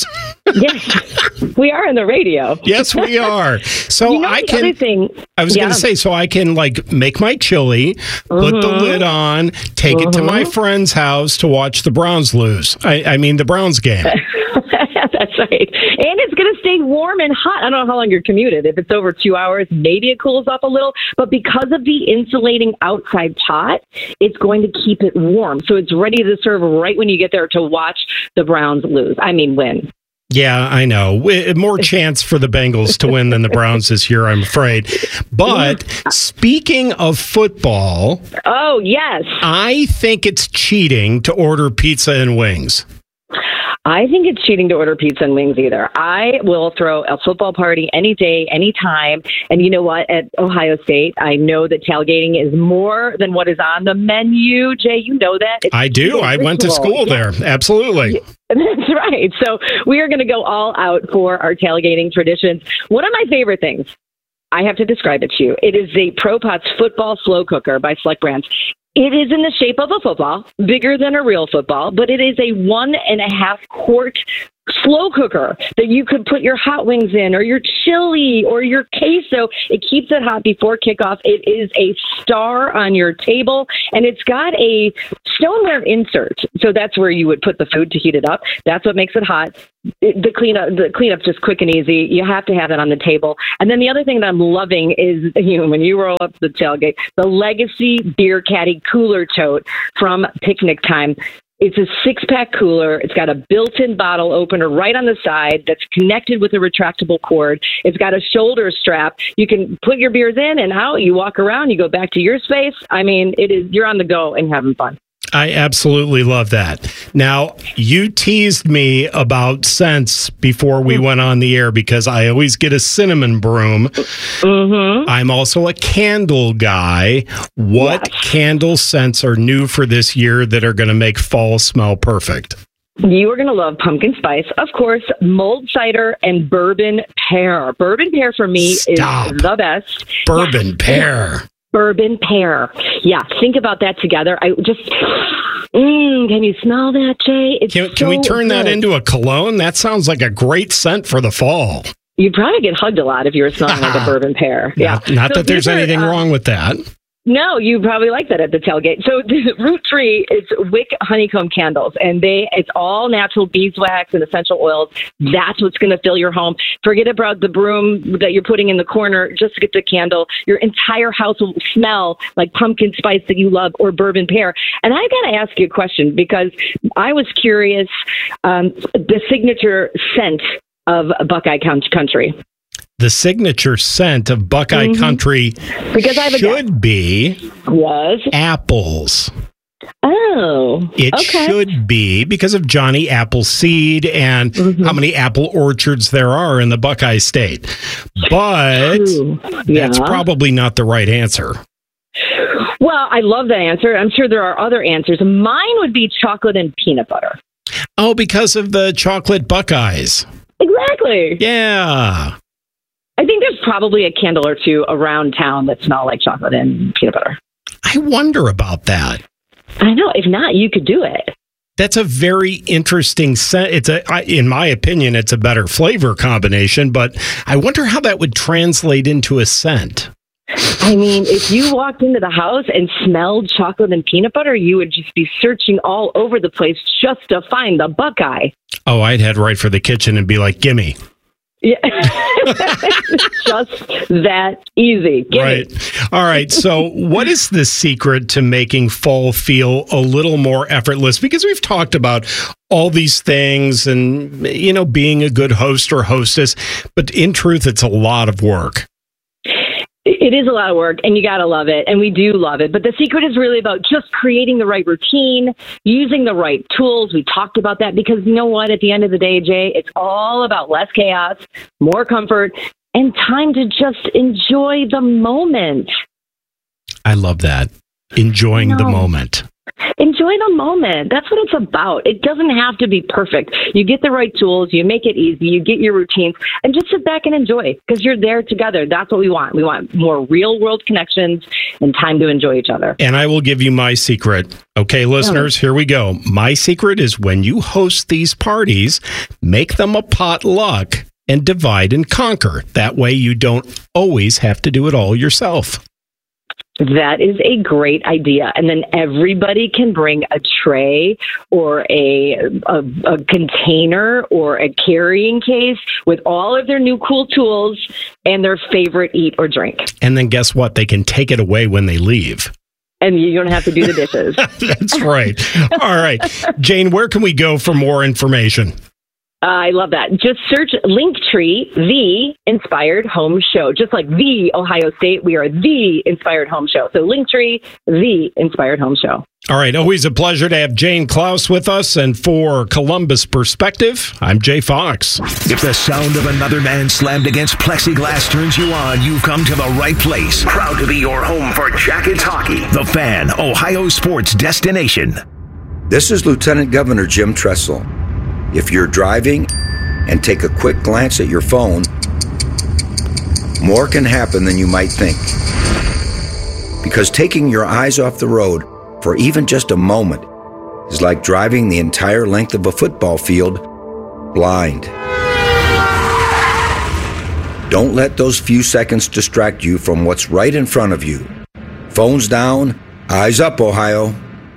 Yes. We are in the radio. Yes, we are. So you know, I the can... Other thing, I was yeah. going to say, so I can like make my chili, mm-hmm. put the lid on, take mm-hmm. it to my friend's house to watch the Browns lose. I, I mean, the Browns game. That's right. And it's going to stay warm and hot. I don't know how long you're commuted. If it's over two hours, maybe it cools off a little. But because of the insulating outside pot, it's going to keep it warm. So it's ready to serve right when you get there to watch the Browns lose. I mean, win. Yeah, I know. More chance for the Bengals to win than the Browns this year, I'm afraid. But speaking of football... Oh, yes. I think it's cheating to order pizza and wings. I think it's cheating to order pizza and wings either. I will throw a football party any day, any time. And you know what? At Ohio State, I know that tailgating is more than what is on the menu. Jay, you know that. It's I do. I went to school yeah. there. Absolutely. That's right. So we are going to go all out for our tailgating traditions. One of my favorite things, I have to describe it to you. It is the Pro Pots Football Slow Cooker by Select Brands. It is in the shape of a football, bigger than a real football, but it is a one and a half quart slow cooker that you could put your hot wings in, or your chili, or your queso. It keeps it hot before kickoff. It is a star on your table, and it's got a stoneware insert. So that's where you would put the food to heat it up. That's what makes it hot. It, the cleanup, the cleanup's just quick and easy. You have to have it on the table. And then the other thing that I'm loving is, you know, when you roll up the tailgate, the Legacy Beer Caddy Cooler Tote from Picnic Time. It's a six-pack cooler. It's got a built-in bottle opener right on the side that's connected with a retractable cord. It's got a shoulder strap. You can put your beers in and out. You walk around. You go back to your space. I mean, it is. You're on the go and having fun. I absolutely love that. Now, you teased me about scents before we went on the air because I always get a cinnamon broom. Mm-hmm. I'm also a candle guy. What yes. candle scents are new for this year that are going to make fall smell perfect? You are going to love pumpkin spice, of course, mulled cider, and bourbon pear. Bourbon pear for me Stop. is the best. Bourbon yeah. pear. Bourbon pear. Yeah, think about that together. I just, mm, can you smell that, Jay? It's can, can so we turn good. that into a cologne? That sounds like a great scent for the fall. You'd probably get hugged a lot if you were smelling like a bourbon pear. Yeah, Not, not so that there's are, anything uh, wrong with that. No, you probably like that at the tailgate. So the Root Tree is wick honeycomb candles, and they it's all natural beeswax and essential oils. That's what's going to fill your home. Forget about the broom that you're putting in the corner just to get the candle. Your entire house will smell like pumpkin spice that you love or bourbon pear. And I got to ask you a question because I was curious, um, the signature scent of Buckeye Country. The signature scent of Buckeye mm-hmm. Country because I have a should guess. be was apples. Oh, it okay. should be because of Johnny Appleseed and mm-hmm. how many apple orchards there are in the Buckeye State. But yeah. that's probably not the right answer. Well, I love that answer. I'm sure there are other answers. Mine would be chocolate and peanut butter. Oh, because of the chocolate Buckeyes. Exactly. Yeah. I think there's probably a candle or two around town that smell like chocolate and peanut butter. I wonder about that. I know. If not, you could do it. That's a very interesting scent. It's a, in my opinion, it's a better flavor combination, but I wonder how that would translate into a scent. I mean, if you walked into the house and smelled chocolate and peanut butter, you would just be searching all over the place just to find the Buckeye. Oh, I'd head right for the kitchen and be like, gimme. Yeah, just that easy. Give right. Me. All right. So what is the secret to making fall feel a little more effortless? Because we've talked about all these things and, you know, being a good host or hostess, but in truth, it's a lot of work. It is a lot of work, and you got to love it, and we do love it. But the secret is really about just creating the right routine, using the right tools. We talked about that because you know what? At the end of the day, Jay, it's all about less chaos, more comfort, and time to just enjoy the moment. I love that. Enjoying the moment. Enjoy the moment. That's what it's about. It doesn't have to be perfect. You get the right tools, you make it easy, you get your routines, and just sit back and enjoy because you're there together. That's what we want. We want more real world connections and time to enjoy each other. And I will give you my secret. Okay, listeners, here we go. My secret is when you host these parties, make them a potluck and divide and conquer. That way you don't always have to do it all yourself. That is a great idea. And then everybody can bring a tray or a, a, a container or a carrying case with all of their new cool tools and their favorite eat or drink. And then guess what? They can take it away when they leave. And you don't have to do the dishes. That's right. All right. Jane, where can we go for more information? I love that. Just search Linktree, the Inspired Home Show. Just like the Ohio State, we are the Inspired Home Show. So Linktree, the Inspired Home Show. All right. Always a pleasure to have Jane Klaus with us. And for Columbus Perspective, I'm Jay Fox. If the sound of another man slammed against plexiglass turns you on, you've come to the right place. Proud to be your home for Jackets hockey. The Fan, Ohio sports destination. This is Lieutenant Governor Jim Tressel. If you're driving and take a quick glance at your phone, more can happen than you might think. Because taking your eyes off the road for even just a moment is like driving the entire length of a football field blind. Don't let those few seconds distract you from what's right in front of you. Phones down, eyes up, Ohio.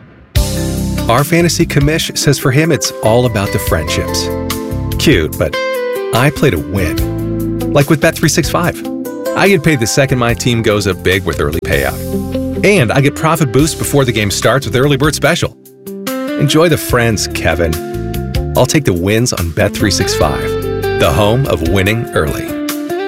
Our fantasy commish says for him it's all about the friendships. Cute, but I play to win. Like with Bet three sixty-five. I get paid the second my team goes up big with early payout. And I get profit boost before the game starts with Early Bird Special. Enjoy the friends, Kevin. I'll take the wins on Bet three sixty-five, the home of winning early.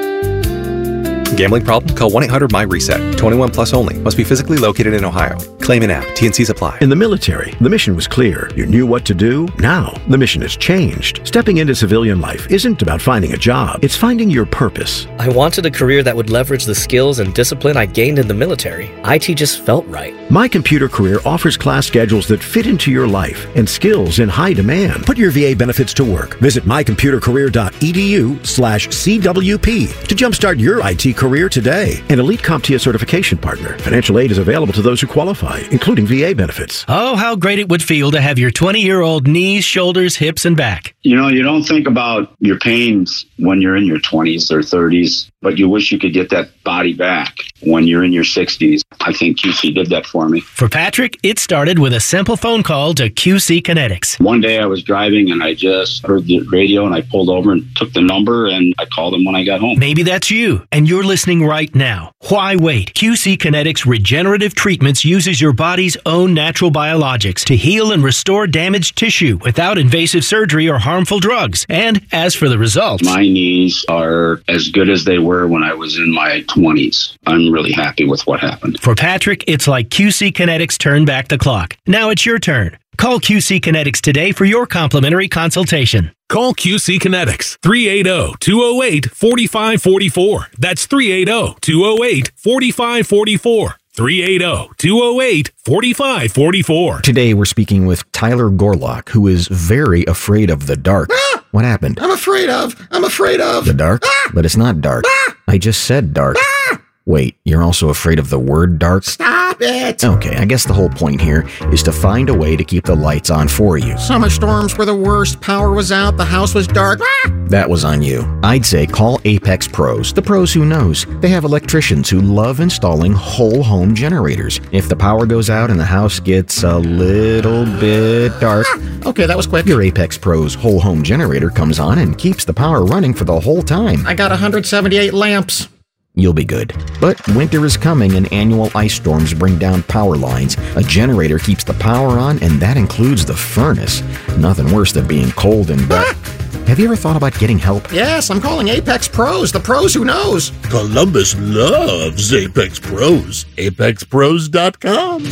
Gambling problem? Call one eight hundred M Y reset. twenty-one plus only. Must be physically located in Ohio. Claim in app. T N Cs apply. In the military, the mission was clear. You knew what to do. Now, the mission has changed. Stepping into civilian life isn't about finding a job. It's finding your purpose. I wanted a career that would leverage the skills and discipline I gained in the military. I T just felt right. My Computer Career offers class schedules that fit into your life and skills in high demand. Put your V A benefits to work. Visit my computer career dot e d u slash C W P to jumpstart your I T career today. An Elite CompTIA certification partner. Financial aid is available to those who qualify, including V A benefits. Oh, how great it would feel to have your twenty-year-old knees, shoulders, hips, and back. You know, you don't think about your pains when you're in your twenties or thirties, but you wish you could get that body back when you're in your sixties. I think Q C did that for me. For Patrick, it started with a simple phone call to Q C Kinetics. One day I was driving and I just heard the radio and I pulled over and took the number and I called them when I got home. Maybe that's you, and you're listening right now. Why wait? Q C Kinetics Regenerative Treatments uses your body's own natural biologics to heal and restore damaged tissue without invasive surgery or harmful drugs. And as for the results, my knees are as good as they were when I was in my twenties. I'm really happy with what happened. For Patrick, it's like Q C Kinetics turned back the clock. Now it's your turn. Call Q C Kinetics today for your complimentary consultation. Call Q C Kinetics, three eight zero, two zero eight, four five four four. That's three eight zero, two zero eight, four five four four. three eight zero, two zero eight, four five four four. Today we're speaking with Tyler Gorlock, who is very afraid of the dark. Ah! What happened? I'm afraid of. I'm afraid of. The dark? Ah! But it's not dark. Ah! I just said dark. Ah! Wait, you're also afraid of the word dark? Stop it! Okay, I guess the whole point here is to find a way to keep the lights on for you. Summer storms were the worst. Power was out. The house was dark. Ah! That was on you. I'd say call Apex Pros. The pros who knows. They have electricians who love installing whole home generators. If the power goes out and the house gets a little bit dark, ah! Okay, that was quick. Your Apex Pros whole home generator comes on and keeps the power running for the whole time. I got one hundred seventy-eight lamps. You'll be good. But winter is coming and annual ice storms bring down power lines. A generator keeps the power on, and that includes the furnace. Nothing worse than being cold and wet. Have you ever thought about getting help? Yes, I'm calling Apex Pros, the pros who knows. Columbus loves Apex Pros. apex pros dot com.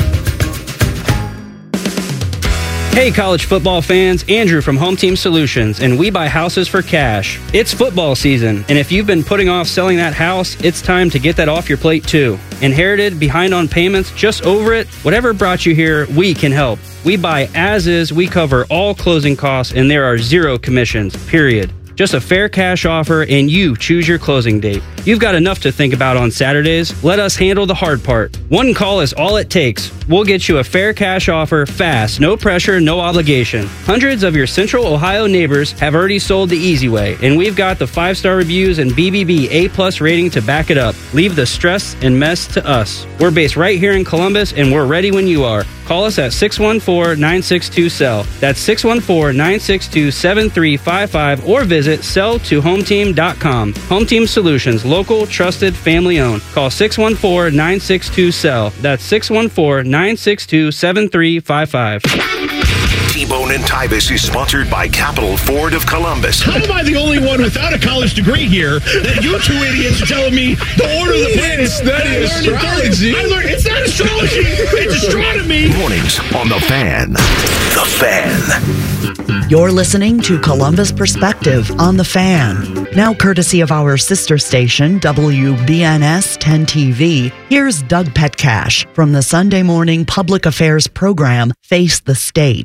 Hey college football fans, Andrew from Home Team Solutions, and we buy houses for cash. It's football season, and if you've been putting off selling that house, it's time to get that off your plate too. Inherited, behind on payments, just over it, whatever brought you here, we can help. We buy as is, we cover all closing costs, and there are zero commissions, period. Just a fair cash offer, and you choose your closing date. You've got enough to think about on Saturdays. Let us handle the hard part. One call is all it takes. We'll get you a fair cash offer fast, no pressure, no obligation. Hundreds of your Central Ohio neighbors have already sold the easy way, and we've got the five-star reviews and B B B A-plus rating to back it up. Leave the stress and mess to us. We're based right here in Columbus, and we're ready when you are. Call us at six one four, nine six two, S E L L. That's six one four, nine six two, seven three five five, or visit sell to home team dot com. Home Team Solutions, local, trusted, family owned. Call six one four, nine six two, S E L L. That's six one four, nine six two, seven three five five. T-Bone and Tybus is sponsored by Capital Ford of Columbus. How am I the only one without a college degree here that you two idiots are telling me the order of the planets? That is astrology. I learned it's not astrology. It's astronomy. Mornings on The Fan. The Fan. You're listening to Columbus Perspective on The Fan. Now courtesy of our sister station, W B N S ten T V, here's Doug Petcash from the Sunday morning public affairs program, Face the State.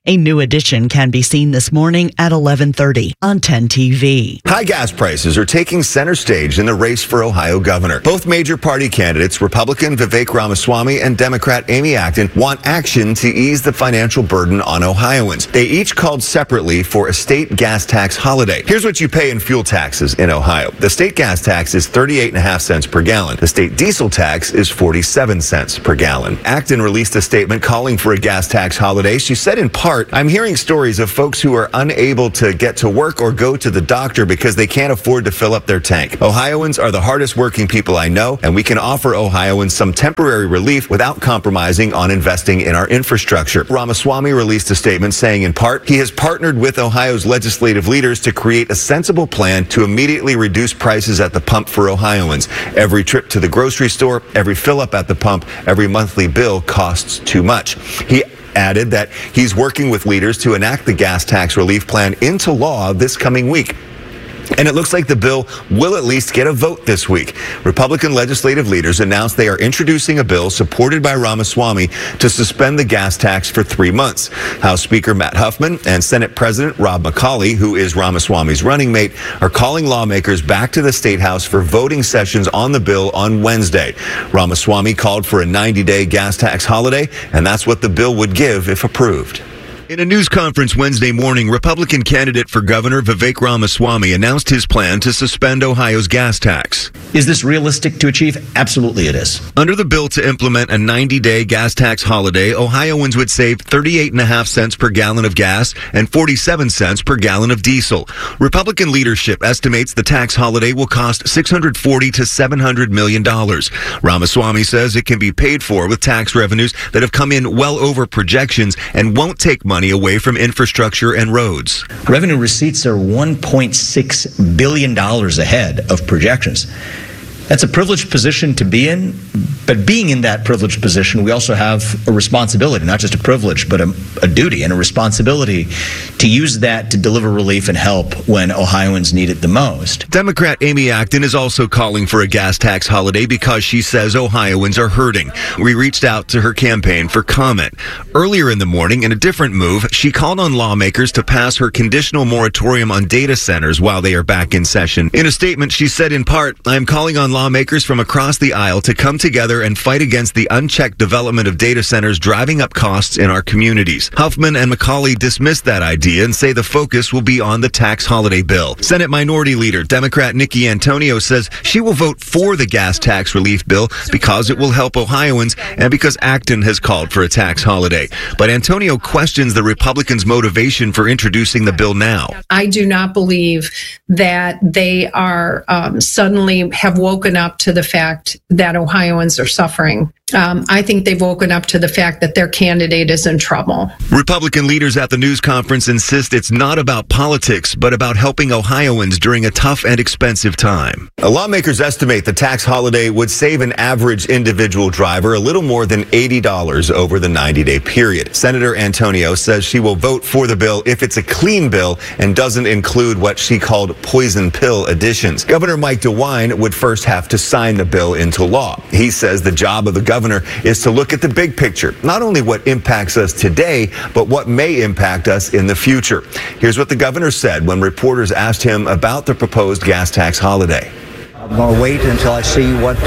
A new edition can be seen this morning at eleven thirty on ten T V. High gas prices are taking center stage in the race for Ohio governor. Both major party candidates, Republican Vivek Ramaswamy and Democrat Amy Acton, want action to ease the financial burden on Ohioans. They each called separately for a state gas tax holiday. Here's what you pay in fuel taxes in Ohio. The state gas tax is thirty-eight and a half cents per gallon. The state diesel tax is forty-seven cents per gallon. Acton released a statement calling for a gas tax holiday. She said in part, I'm hearing stories of folks who are unable to get to work or go to the doctor because they can't afford to fill up their tank. Ohioans are the hardest working people I know, and we can offer Ohioans some temporary relief without compromising on investing in our infrastructure. Ramaswamy released a statement saying in part, he has partnered with Ohio's legislative leaders to create a sensible plan to immediately reduce prices at the pump for Ohioans. Every trip to the grocery store, every fill up at the pump, every monthly bill costs too much. He added that he's working with leaders to enact the gas tax relief plan into law this coming week. And it looks like the bill will at least get a vote this week. Republican legislative leaders announced they are introducing a bill supported by Ramaswamy to suspend the gas tax for three months. House Speaker Matt Huffman and Senate President Rob McCauley, who is Ramaswamy's running mate, are calling lawmakers back to the State House for voting sessions on the bill on Wednesday. Ramaswamy called for a ninety-day gas tax holiday, and that's what the bill would give if approved. In a news conference Wednesday morning, Republican candidate for governor Vivek Ramaswamy announced his plan to suspend Ohio's gas tax. Is this realistic to achieve? Absolutely it is. Under the bill to implement a ninety-day gas tax holiday, Ohioans would save thirty-eight and a half cents per gallon of gas and forty-seven cents per gallon of diesel. Republican leadership estimates the tax holiday will cost six hundred forty to seven hundred million dollars. Ramaswamy says it can be paid for with tax revenues that have come in well over projections and won't take money money away from infrastructure and roads. Revenue receipts are one point six billion dollars ahead of projections. That's a privileged position to be in, but being in that privileged position, we also have a responsibility, not just a privilege, but a, a duty and a responsibility to use that to deliver relief and help when Ohioans need it the most. Democrat Amy Acton is also calling for a gas tax holiday because she says Ohioans are hurting. We reached out to her campaign for comment. Earlier in the morning, in a different move, she called on lawmakers to pass her conditional moratorium on data centers while they are back in session. In a statement, she said in part, I am calling on lawmakers from across the aisle to come together and fight against the unchecked development of data centers driving up costs in our communities. Huffman and McCauley dismissed that idea and say the focus will be on the tax holiday bill. Senate Minority Leader Democrat Nikki Antonio says she will vote for the gas tax relief bill because it will help Ohioans and because Acton has called for a tax holiday. But Antonio questions the Republicans' motivation for introducing the bill now. I do not believe that they are um, suddenly have woken up to the fact that Ohioans are suffering. Um, I think they've woken up to the fact that their candidate is in trouble. Republican leaders at the news conference insist it's not about politics, but about helping Ohioans during a tough and expensive time. Lawmakers estimate the tax holiday would save an average individual driver a little more than eighty dollars over the ninety-day period. Senator Antonio says she will vote for the bill if it's a clean bill and doesn't include what she called poison pill additions. Governor Mike DeWine would first have to sign the bill into law. He says the job of the governor Governor is to look at the big picture, not only what impacts us today, but what may impact us in the future. Here's what the governor said when reporters asked him about the proposed gas tax holiday. I'm going to wait until I see what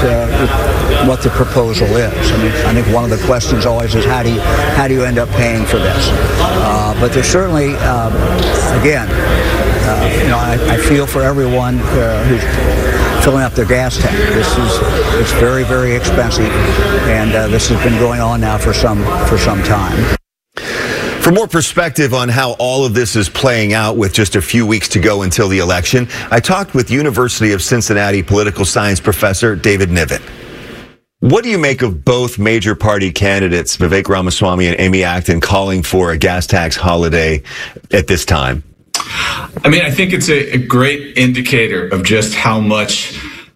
uh, what the proposal is. I mean, I think one of the questions always is how do you how do you end up paying for this? Uh, but there's certainly, um, again, uh, you know, I, I feel for everyone uh, who's filling up their gas tank. This is it's very, very expensive, and uh, this has been going on now for some for some time. For more perspective on how all of this is playing out with just a few weeks to go until the election, I talked with University of Cincinnati political science professor David Niven. What do you make of both major party candidates, Vivek Ramaswamy and Amy Acton, calling for a gas tax holiday at this time? I mean, I think it's a, a great indicator of just how much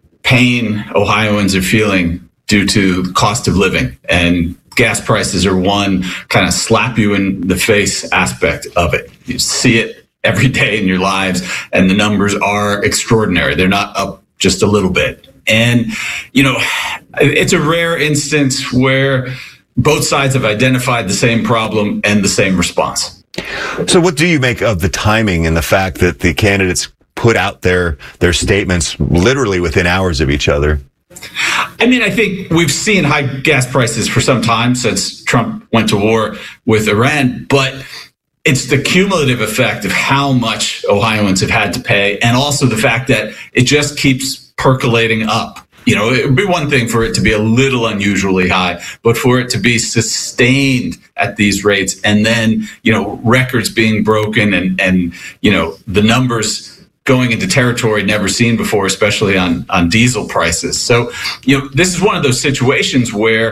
pain Ohioans are feeling due to the cost of living. And gas prices are one kind of slap you in the face aspect of it. You see it every day in your lives, and the numbers are extraordinary. They're not up just a little bit. And, you know, it's a rare instance where both sides have identified the same problem and the same response. So what do you make of the timing and the fact that the candidates put out their their statements literally within hours of each other? I mean, I think we've seen high gas prices for some time since Trump went to war with Iran, but it's the cumulative effect of how much Ohioans have had to pay, and also the fact that it just keeps percolating up. You know, it would be one thing for it to be a little unusually high, but for it to be sustained at these rates, and then, you know, records being broken and, and you know, the numbers going into territory never seen before, especially on, on diesel prices. So, you know, this is one of those situations where